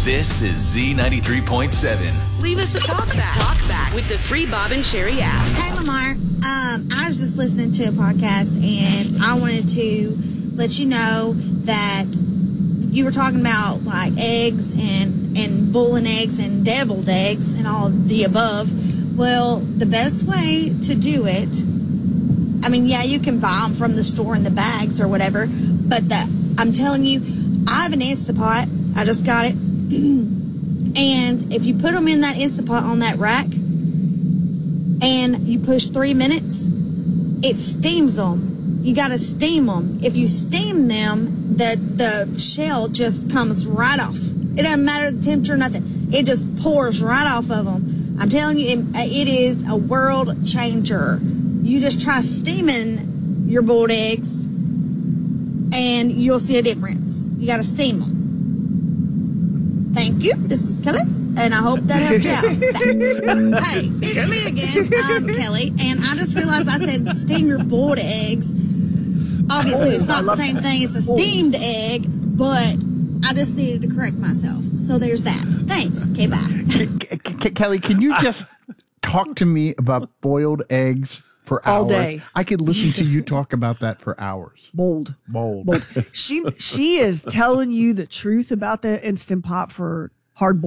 This is Z93.7. Leave us a talk back with the free Bob and Sherry app. Hey, Lamar. I was just listening to a podcast, and I wanted to let you know that you were talking about, like, eggs and bull eggs and deviled eggs and all of the above. Well, the best way to do it, I mean, yeah, you can buy them from the store in the bags or whatever, but I'm telling you, I have an Instapot. I just got it. And if you put them in that Instapot on that rack and you push 3 minutes, it steams them. You got to steam them. If you steam them, the shell just comes right off. It doesn't matter the temperature, nothing. It just pours right off of them. I'm telling you, it is a world changer. You just try steaming your boiled eggs and you'll see a difference. You got to steam them. Thank you. This is Kelly, and I hope that helped you out. Hey, it's me again, Kelly, and I just realized I said steam your boiled eggs. Obviously, it's not the same thing as a steamed egg, but I just needed to correct myself. So there's that. Thanks. Okay, bye. Kelly, can you just talk to me about boiled eggs for hours? All day. I could listen to you talk about that for hours. Bold. Bold. She is telling you the truth about the Instant Pot for hard